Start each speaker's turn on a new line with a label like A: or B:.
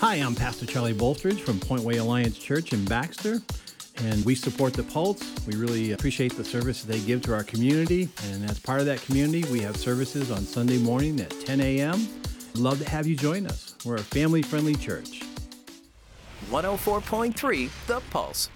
A: Hi, I'm Pastor Charlie Bolstridge from Point Way Alliance Church in Baxter, and we support the Pulse. We really appreciate the service they give to our community, and as part of that community, we have services on Sunday morning at 10 a.m. Love to have you join us. We're a family-friendly church.
B: 104.3 The Pulse.